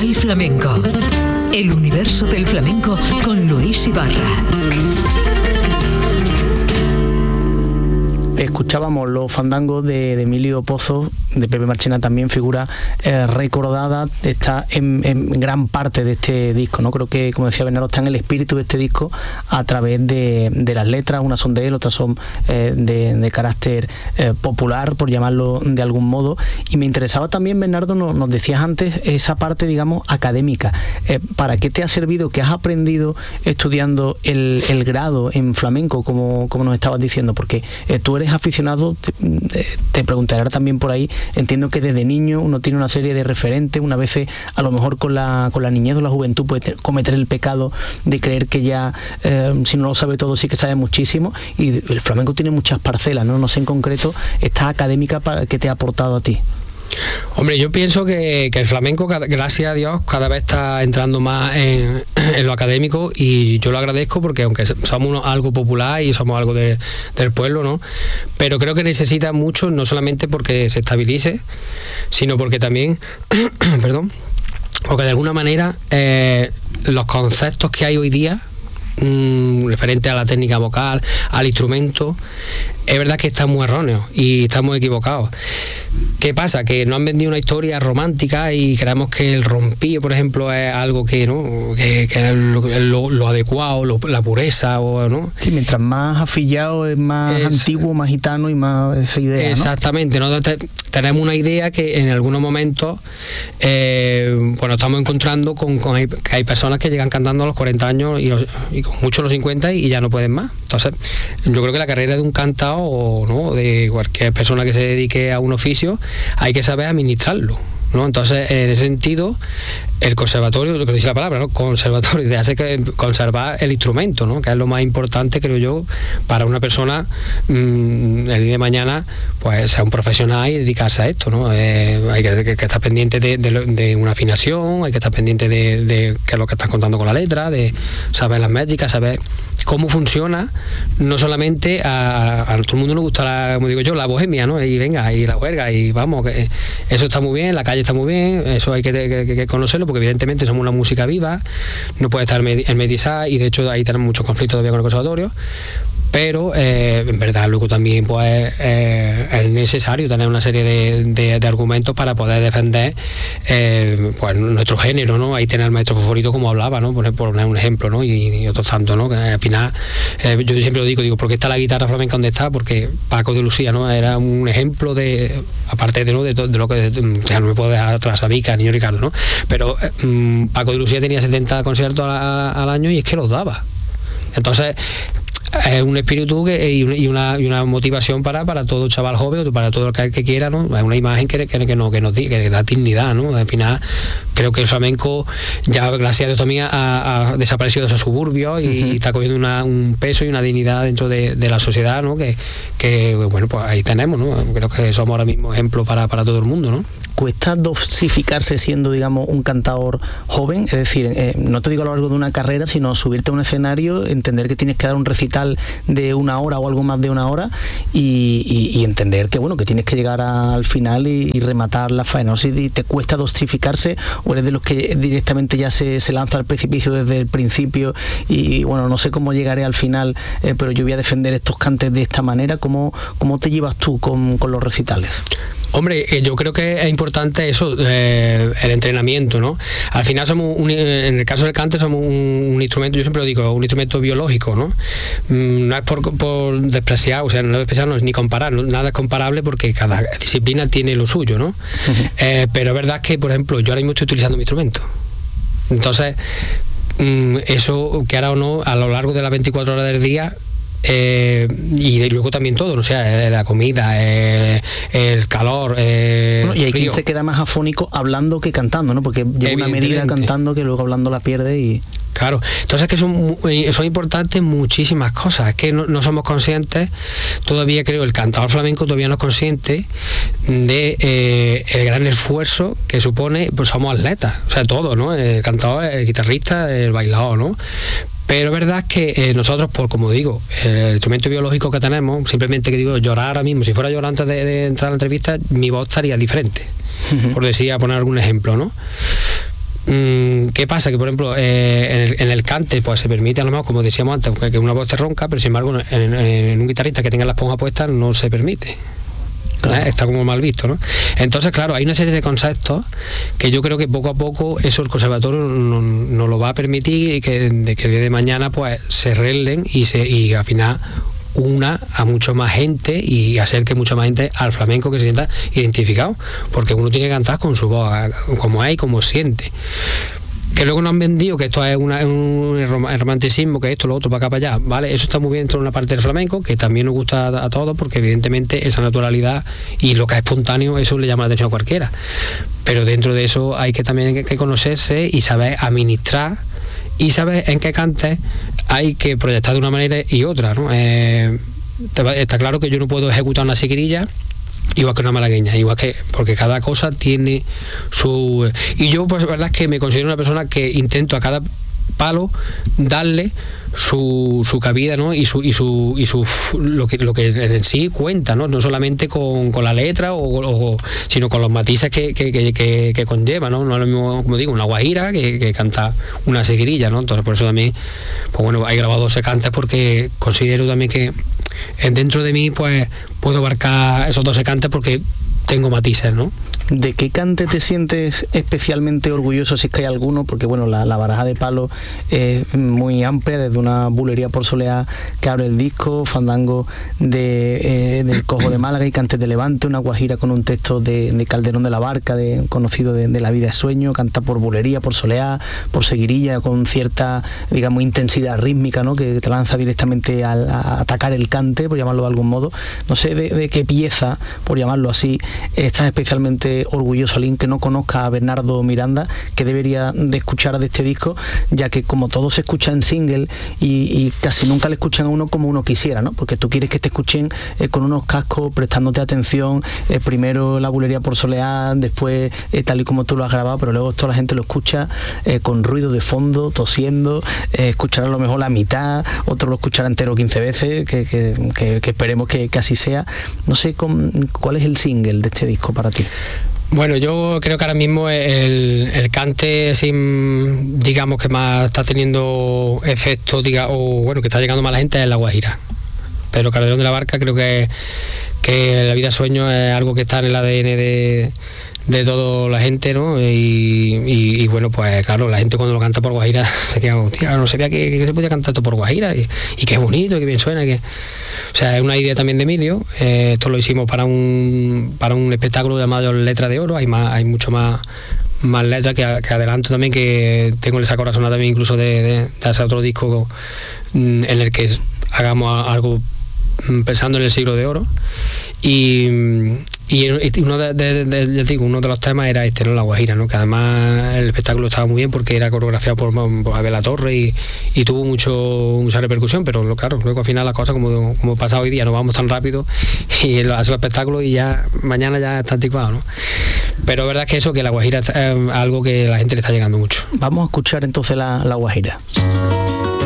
Capital Flamenco. El universo del flamenco con Luis Ibarra. Escuchábamos los fandangos de Emilio Pozo, de Pepe Marchena, también figura recordada, está en gran parte de este disco, ¿no? Creo que, como decía Bernardo, está en el espíritu de este disco a través de las letras. Unas son de él, otras son de carácter popular, por llamarlo de algún modo. Y me interesaba también, Bernardo, nos decías antes, esa parte, digamos, académica. ¿Para qué te ha servido, qué has aprendido estudiando el grado en flamenco, como nos estabas diciendo? Porque tú eres aficionado, te preguntaré también por ahí. Entiendo que desde niño uno tiene una serie de referentes, una vez a lo mejor con la niñez o la juventud puede cometer el pecado de creer que ya si no lo sabe todo sí que sabe muchísimo, y el flamenco tiene muchas parcelas, no sé en concreto esta académica que te ha aportado a ti. Hombre, yo pienso que el flamenco, gracias a Dios, cada vez está entrando más en lo académico, y yo lo agradezco porque aunque somos algo popular y somos algo del pueblo, ¿no? Pero creo que necesita mucho, no solamente porque se estabilice, sino porque también, perdón, porque de alguna manera los conceptos que hay hoy día referente a la técnica vocal, al instrumento, es verdad que están muy erróneos y estamos equivocados. ¿Qué pasa? Que nos han vendido una historia romántica y creemos que el rompillo, por ejemplo, es algo que es lo adecuado, la pureza, ¿no? Sí, mientras más afillado es más antiguo, más gitano y más esa idea, exactamente, ¿no? Tenemos una idea que en algunos momentos estamos encontrando que hay personas que llegan cantando a los 40 años y con mucho los 50 y ya no pueden más. Entonces, yo creo que la carrera de un cantao, ¿no?, de cualquier persona que se dedique a un oficio, hay que saber administrarlo, ¿no? Entonces, en ese sentido, el conservatorio, lo que dice la palabra, ¿no?, conservatorio, te hace conservar el instrumento, ¿no?, que es lo más importante, creo yo, para una persona el día de mañana, pues ser un profesional y dedicarse a esto, ¿no? Hay que estar pendiente de una afinación, hay que estar pendiente de qué es lo que estás contando con la letra, de saber las métricas, saber cómo funciona. No solamente a todo el mundo le gusta, como digo yo, la bohemia, ¿no? Y venga, y la juerga, y vamos, que eso está muy bien, la calle está muy bien, eso hay que conocerlo, porque evidentemente somos una música viva, no puede estar hermetizada, y de hecho ahí tenemos muchos conflictos todavía con el conservatorio. Pero en verdad luego también pues es necesario tener una serie de argumentos para poder defender pues nuestro género, ¿no? Ahí tener el maestro favorito, como hablaba, ¿no? Por poner un ejemplo, ¿no? Y otros tantos, ¿no? Que al final yo siempre lo digo, ¿por qué está la guitarra flamenca donde está? Porque Paco de Lucía, ¿no?, era un ejemplo aparte de lo que ya no me puedo dejar atrás a Vica ni a Ricardo, ¿no? Pero Paco de Lucía tenía 70 conciertos al año y es que los daba. Entonces es un espíritu y una motivación para todo chaval joven, para todo el que quiera, ¿no? Es una imagen que da dignidad, ¿no? Al final creo que el flamenco ya, gracias a Dios, también ha desaparecido de esos suburbios y está cogiendo un peso y una dignidad dentro de la sociedad, ¿no? Que bueno, pues ahí tenemos, ¿no? Creo que somos ahora mismo ejemplo para todo el mundo, ¿no? ¿Cuesta dosificarse siendo, digamos, un cantador joven? Es decir, no te digo a lo largo de una carrera, sino subirte a un escenario, entender que tienes que dar un recital de 1 hora o algo más de 1 hora y entender que, bueno, que tienes que llegar al final y rematar la faena. No sé si te cuesta dosificarse o eres de los que directamente ya se lanza al precipicio desde el principio y, bueno, no sé cómo llegaré al final, pero yo voy a defender estos cantes de esta manera. ¿Cómo te llevas tú con los recitales? Hombre, yo creo que es importante eso, el entrenamiento, ¿no? Al final en el caso del cante somos un instrumento, yo siempre lo digo, un instrumento biológico, ¿no? No es por despreciar, o sea, no es despreciar, no es ni comparar, nada es comparable porque cada disciplina tiene lo suyo, ¿no? Pero es verdad que, por ejemplo, yo ahora mismo estoy utilizando mi instrumento. Entonces, eso, que ahora o no, a lo largo de las 24 horas del día, y luego también todo, ¿no? O sea, la comida, el calor, bueno, y hay quien se queda más afónico hablando que cantando, ¿no? Porque llega una medida cantando que luego hablando la pierde y... Claro, entonces que son importantes muchísimas cosas, es que no somos conscientes, todavía creo, el cantador flamenco todavía no es consciente de el gran esfuerzo que supone, pues somos atletas, o sea, todo, ¿no? El cantador, el guitarrista, el bailador, ¿no? Pero es verdad que nosotros, como digo, el instrumento biológico que tenemos, simplemente que digo, llorar ahora mismo, si fuera llorar antes de entrar a la entrevista, mi voz estaría diferente, por poner algún ejemplo, ¿no? ¿Qué pasa? Que por ejemplo en el cante pues se permite a lo mejor, como decíamos antes, que una voz te ronca, pero sin embargo en un guitarrista que tenga la esponja puesta no se permite. Claro. Está como mal visto, ¿no? Entonces, claro, hay una serie de conceptos que yo creo que poco a poco eso el conservatorio nos lo va a permitir y que el día de mañana pues se arreglen y al final una a mucho más gente y acerque mucha más gente al flamenco, que se sienta identificado, porque uno tiene que cantar con su voz, como es y como siente. Que luego nos han vendido que esto es un romanticismo, que esto, lo otro, para acá, para allá, ¿vale? Eso está muy bien dentro de una parte del flamenco, que también nos gusta a todos, porque evidentemente esa naturalidad y lo que es espontáneo, eso le llama la atención a cualquiera. Pero dentro de eso hay que también que conocerse y saber administrar y saber en qué cantes hay que proyectar de una manera y otra, ¿no? Está claro que yo no puedo ejecutar una seguirilla igual que una malagueña, igual que, porque cada cosa tiene su... Y yo pues la verdad es que me considero una persona que intento a cada palo darle su cabida, ¿no? y lo que en sí cuenta, no solamente con la letra sino con los matices que conlleva, ¿no? No es lo mismo, como digo, una guajira que canta una seguirilla, ¿no? Entonces por eso también pues bueno, he grabado 12 cantes, porque considero también que dentro de mí pues puedo abarcar esos 12 cantes porque tengo matices, ¿no? ¿De qué cante te sientes especialmente orgulloso, si es que hay alguno? Porque bueno, la baraja de palos es muy amplia, desde una bulería por soleá que abre el disco, fandango del Cojo de Málaga y cantes de Levante, una guajira con un texto de Calderón de la Barca, conocido de La vida es sueño, canta por bulería, por soleá, por seguirilla, con cierta, digamos, intensidad rítmica, ¿no? Que te lanza directamente a atacar el cante, por llamarlo de algún modo. No sé de qué pieza, por llamarlo así, estás especialmente orgulloso, alguien que no conozca a Bernardo Miranda, que debería de escuchar de este disco, ya que como todo se escucha en single y casi nunca le escuchan a uno como uno quisiera, ¿no? Porque tú quieres que te escuchen con unos cascos, prestándote atención, primero la bulería por soleá, después tal y como tú lo has grabado, pero luego toda la gente lo escucha con ruido de fondo, tosiendo, escuchará a lo mejor la mitad, otro lo escuchará entero 15 veces, que esperemos que así sea. No sé cuál es el single de este disco para ti. Bueno, yo creo que ahora mismo el cante, digamos, que más está teniendo efecto, o bueno, que está llegando más a la gente, es la guajira. Pero Calderón de la Barca creo que La vida sueño es algo que está en el ADN de toda la gente, ¿no? Y bueno, pues claro, la gente cuando lo canta por guajira se queda, hostia, no sabía que se podía cantar esto por guajira, y qué bonito, qué bien suena, o sea, es una idea también de Emilio. Esto lo hicimos para un espectáculo llamado Letra de Oro. Hay mucho más letras que adelanto también, que tengo esa corazonada también incluso de hacer otro disco en el que hagamos algo pensando en el siglo de oro. Y uno de los temas era este, ¿no? La guajira, ¿no? Que además el espectáculo estaba muy bien porque era coreografiado por Abel La Torre y tuvo mucha repercusión, pero claro, luego al final las cosas como pasa hoy día, no vamos tan rápido y hace el espectáculo y ya mañana ya está anticuado, ¿no? Pero verdad es que eso, que la guajira es algo que a la gente le está llegando mucho. Vamos a escuchar entonces la guajira.